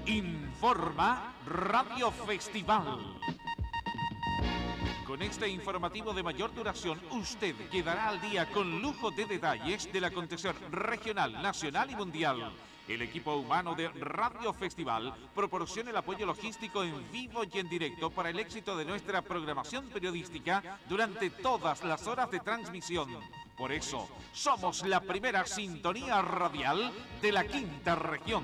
Informa Radio Festival. Con este informativo de mayor duración, usted quedará al día con lujo de detalles del acontecer regional, nacional y mundial. El equipo humano de Radio Festival proporciona el apoyo logístico en vivo y en directo para el éxito de nuestra programación periodística durante todas las horas de transmisión. Por eso, somos la primera sintonía radial de la quinta región.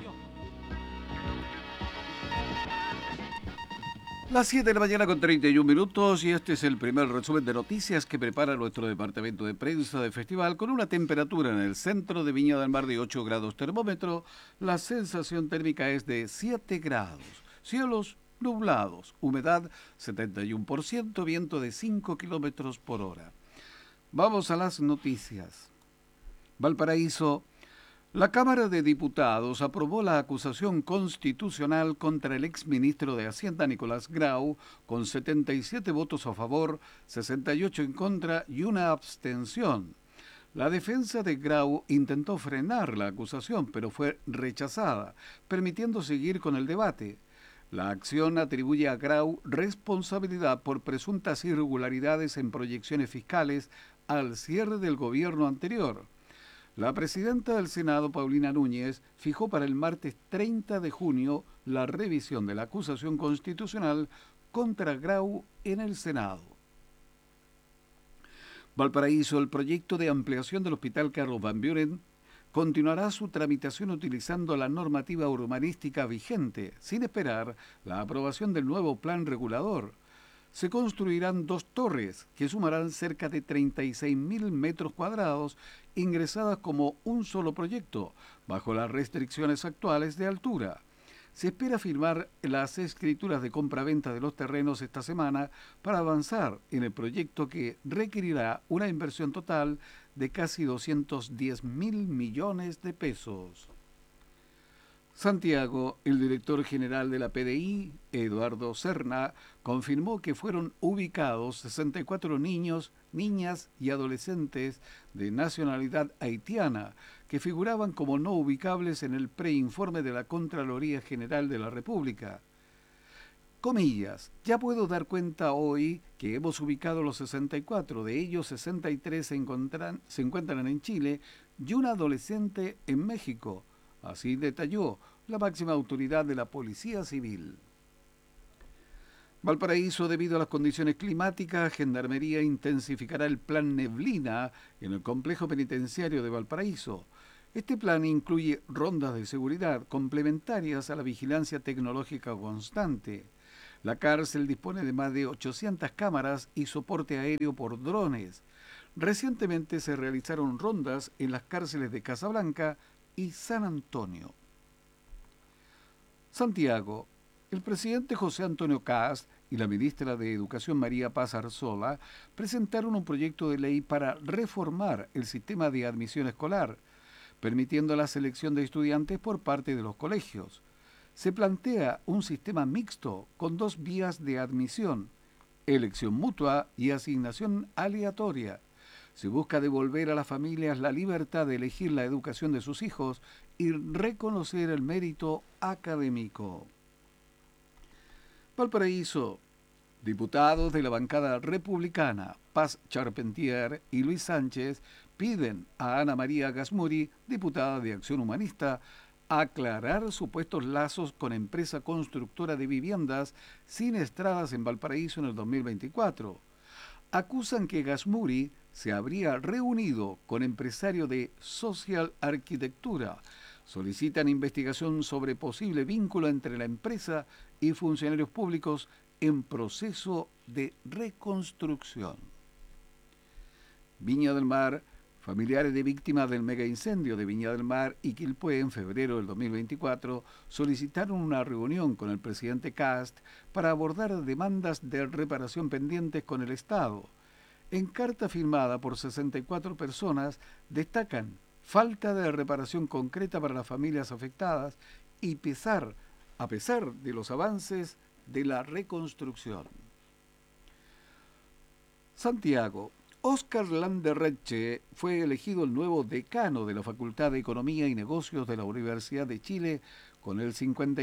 Las 7 de la mañana con 31 minutos y este es el primer resumen de noticias que prepara nuestro departamento de prensa de festival con una temperatura en el centro de Viña del Mar de 8 grados termómetro. La sensación térmica es de 7 grados. Cielos nublados, humedad 71%, viento de 5 kilómetros por hora. Vamos a las noticias. Valparaíso. La Cámara de Diputados aprobó la acusación constitucional contra el exministro de Hacienda Nicolás Grau con 77 votos a favor, 68 en contra y una abstención. La defensa de Grau intentó frenar la acusación, pero fue rechazada, permitiendo seguir con el debate. La acción atribuye a Grau responsabilidad por presuntas irregularidades en proyecciones fiscales al cierre del gobierno anterior. La presidenta del Senado, Paulina Núñez, fijó para el martes 30 de junio la revisión de la acusación constitucional contra Grau en el Senado. Valparaíso, el proyecto de ampliación del Hospital Carlos Van Buren continuará su tramitación utilizando la normativa urbanística vigente, sin esperar la aprobación del nuevo plan regulador. Se construirán 2 torres que sumarán cerca de 36.000 metros cuadrados ingresadas como un solo proyecto, bajo las restricciones actuales de altura. Se espera firmar las escrituras de compraventa de los terrenos esta semana para avanzar en el proyecto que requerirá una inversión total de casi 210.000 millones de pesos. Santiago, el director general de la PDI, Eduardo Serna, confirmó que fueron ubicados 64 niños, niñas y adolescentes de nacionalidad haitiana que figuraban como no ubicables en el preinforme de la Contraloría General de la República. Comillas, ya puedo dar cuenta hoy que hemos ubicado los 64, de ellos 63 se encuentran en Chile y un adolescente en México. Así detalló la máxima autoridad de la Policía Civil. Valparaíso, debido a las condiciones climáticas, Gendarmería intensificará el plan Neblina en el complejo penitenciario de Valparaíso. Este plan incluye rondas de seguridad complementarias a la vigilancia tecnológica constante. La cárcel dispone de más de 800 cámaras y soporte aéreo por drones. Recientemente se realizaron rondas en las cárceles de Casablanca y San Antonio. Santiago, el presidente José Antonio Kast y la ministra de Educación María Paz Arzola presentaron un proyecto de ley para reformar el sistema de admisión escolar, permitiendo la selección de estudiantes por parte de los colegios. Se plantea un sistema mixto con 2 vías de admisión, elección mutua y asignación aleatoria. Se busca devolver a las familias la libertad de elegir la educación de sus hijos y reconocer el mérito académico. Valparaíso, diputados de la bancada republicana, Paz Charpentier y Luis Sánchez, piden a Ana María Gasmuri, diputada de Acción Humanista, aclarar supuestos lazos con empresa constructora de viviendas sin estradas en Valparaíso en el 2024. Acusan que Gasmuri se habría reunido con empresario de Social Arquitectura. Solicitan investigación sobre posible vínculo entre la empresa y funcionarios públicos en proceso de reconstrucción. Viña del Mar, familiares de víctimas del megaincendio de Viña del Mar y Quilpué en febrero del 2024 solicitaron una reunión con el presidente Kast para abordar demandas de reparación pendientes con el Estado. En carta firmada por 64 personas, destacan falta de reparación concreta para las familias afectadas y a pesar de los avances de la reconstrucción. Santiago. Óscar Landerreche fue elegido el nuevo decano de la Facultad de Economía y Negocios de la Universidad de Chile con el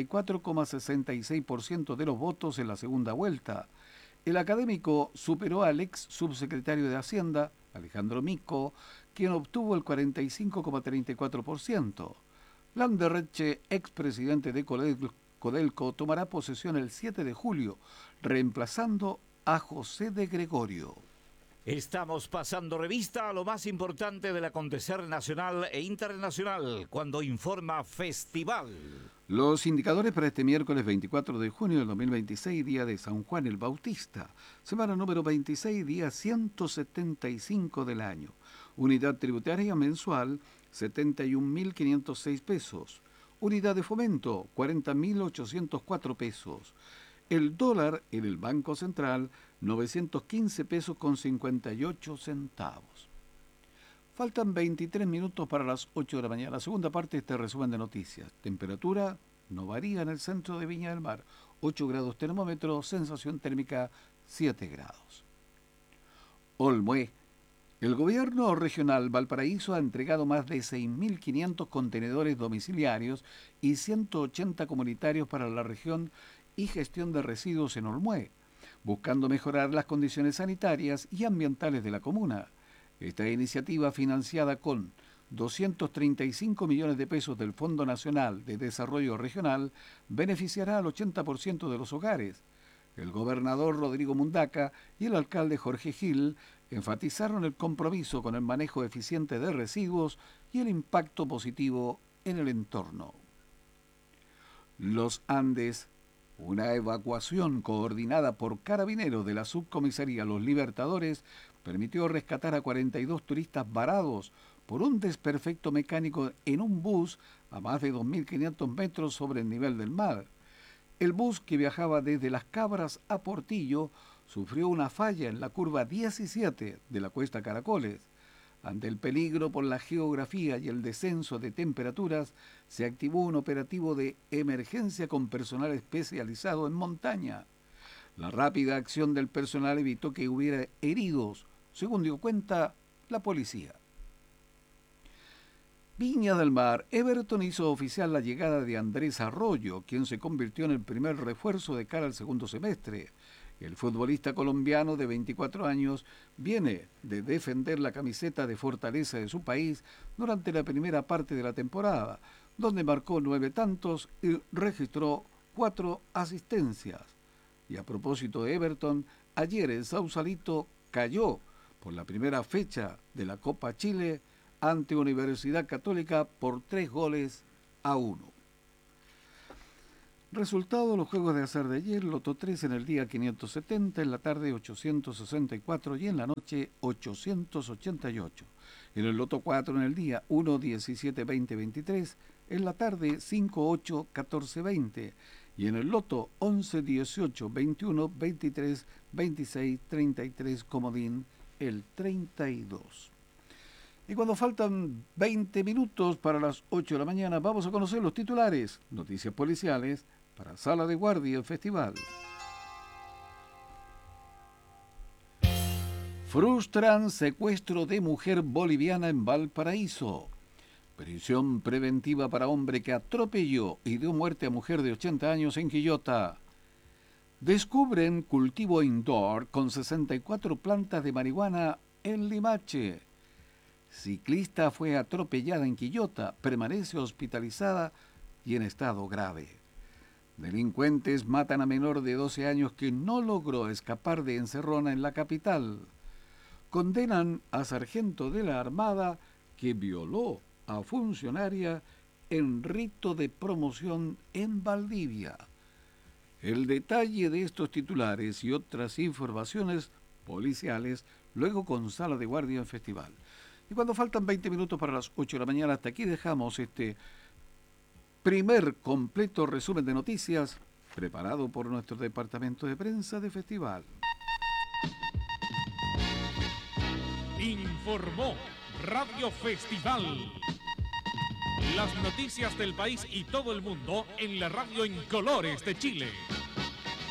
54,66% de los votos en la segunda vuelta. El académico superó al ex subsecretario de Hacienda, Alejandro Mico, quien obtuvo el 45,34%. Landerreche, expresidente de Codelco, tomará posesión el 7 de julio, reemplazando a José de Gregorio. Estamos pasando revista a lo más importante del acontecer nacional e internacional cuando informa Festival. Los indicadores para este miércoles 24 de junio del 2026, día de San Juan el Bautista, semana número 26, día 175 del año. Unidad tributaria mensual, 71.506 pesos. Unidad de fomento, 40.804 pesos. El dólar en el Banco Central, 915 pesos con 58 centavos. Faltan 23 minutos para las 8 de la mañana. La segunda parte de este resumen de noticias. Temperatura no varía en el centro de Viña del Mar. 8 grados termómetro, sensación térmica 7 grados. Olmué. El gobierno regional Valparaíso ha entregado más de 6.500 contenedores domiciliarios y 180 comunitarios para la región y gestión de residuos en Olmué, buscando mejorar las condiciones sanitarias y ambientales de la comuna. Esta iniciativa, financiada con 235 millones de pesos del Fondo Nacional de Desarrollo Regional, beneficiará al 80% de los hogares. El gobernador Rodrigo Mundaca y el alcalde Jorge Gil enfatizaron el compromiso con el manejo eficiente de residuos y el impacto positivo en el entorno. Los Andes. Una evacuación coordinada por carabineros de la subcomisaría Los Libertadores permitió rescatar a 42 turistas varados por un desperfecto mecánico en un bus a más de 2.500 metros sobre el nivel del mar. El bus, que viajaba desde Las Cabras a Portillo, sufrió una falla en la curva 17 de la Cuesta Caracoles. Ante el peligro por la geografía y el descenso de temperaturas, se activó un operativo de emergencia con personal especializado en montaña. La rápida acción del personal evitó que hubiera heridos, según dio cuenta la policía. Viña del Mar. Everton hizo oficial la llegada de Andrés Arroyo, quien se convirtió en el primer refuerzo de cara al segundo semestre. El futbolista colombiano de 24 años viene de defender la camiseta de Fortaleza de su país durante la primera parte de la temporada, donde marcó 9 tantos y registró 4 asistencias. Y a propósito de Everton, ayer el Sausalito cayó por la primera fecha de la Copa Chile ante Universidad Católica por 3-1. Resultado de los juegos de azar de ayer: Loto 3 en el día 570, en la tarde 864 y en la noche 888. En el Loto 4 en el día 1, 17, 20, 23, en la tarde 5, 8, 14, 20. Y en el Loto 11, 18, 21, 23, 26, 33, comodín el 32. Y cuando faltan 20 minutos para las 8 de la mañana, vamos a conocer los titulares, noticias policiales, para Sala de Guardia en Festival. Frustran secuestro de mujer boliviana en Valparaíso. Prisión preventiva para hombre que atropelló y dio muerte a mujer de 80 años en Quillota. Descubren cultivo indoor con 64 plantas de marihuana en Limache. Ciclista fue atropellada en Quillota, permanece hospitalizada y en estado grave. Delincuentes matan a menor de 12 años que no logró escapar de encerrona en la capital. Condenan a sargento de la Armada que violó a funcionaria en rito de promoción en Valdivia. El detalle de estos titulares y otras informaciones policiales luego con Sala de Guardia en Festival. Y cuando faltan 20 minutos para las 8 de la mañana, hasta aquí dejamos este primer completo resumen de noticias preparado por nuestro departamento de prensa de Festival. Informó Radio Festival. Las noticias del país y todo el mundo en la radio en colores de Chile.